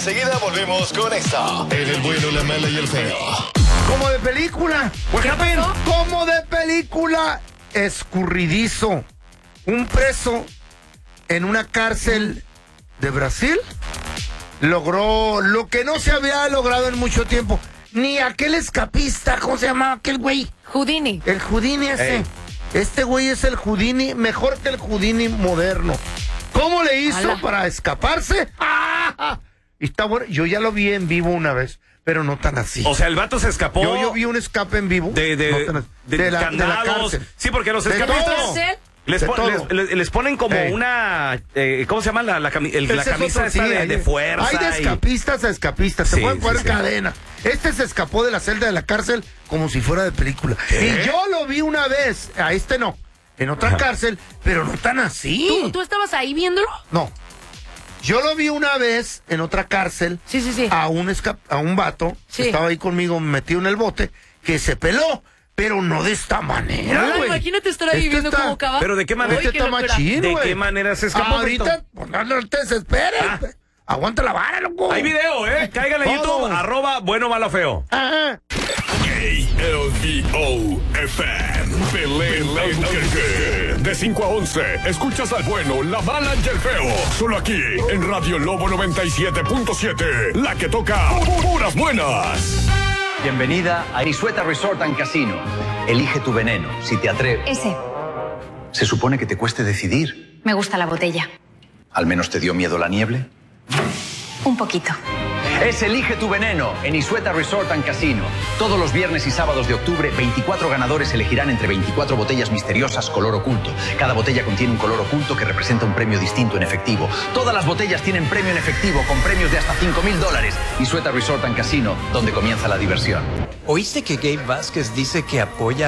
Enseguida volvemos con esto. El bueno, la mala y el feo. Como de película. ¿Qué pasó? Como de película. Escurridizo. Un preso en una cárcel de Brasil logró lo que no se había logrado en mucho tiempo. Ni aquel escapista, ¿cómo se llamaba aquel güey? Houdini. El Houdini ese. Este güey es el Houdini, mejor que el Houdini moderno. ¿Cómo le hizo para escaparse? ¡Ah! Y está bueno. Yo ya lo vi en vivo una vez, pero no tan así. O sea, el vato se escapó. Yo vi un escape en vivo. de la cárcel. Sí, porque los escapistas les ponen como una... ¿cómo se llama? La camisa esta de fuerza. Hay de escapistas a escapistas. Se pueden poner cadena. Este se escapó de la celda de la cárcel como si fuera de película. Y yo lo vi una vez. A este no. En otra cárcel, pero no tan así. ¿Tú estabas ahí viéndolo? No. Yo lo vi una vez en otra cárcel. Sí. A un vato que estaba ahí conmigo metido en el bote, que se peló. Pero no de esta manera, güey. Imagínate estar ahí viendo cómo acaba. ¿Pero de qué manera? Está machín, ¿De qué manera se escapó? Ahorita, pues no te desesperes. Aguanta la vara, loco. Hay video, Cáigan en YouTube, @bueno-malo-feo. Ajá. ALVO-FM, Belén Albuquerque. De 5 a 11, escuchas al bueno, la mala y el feo. Solo aquí, en Radio Lobo 97.7. La que toca puras buenas. Bienvenida a Isueta Resort and Casino. Elige tu veneno, si te atreves. Ese. Se supone que te cueste decidir. Me gusta la botella. ¿Al menos te dio miedo la nieve? Un poquito. Es Elige tu veneno en Isueta Resort and Casino. Todos los viernes y sábados de octubre, 24 ganadores elegirán entre 24 botellas misteriosas color oculto. Cada botella contiene un color oculto que representa un premio distinto en efectivo. Todas las botellas tienen premio en efectivo con premios de hasta $5,000. Isueta Resort and Casino, donde comienza la diversión. ¿Oíste que Gabe Vázquez dice que apoya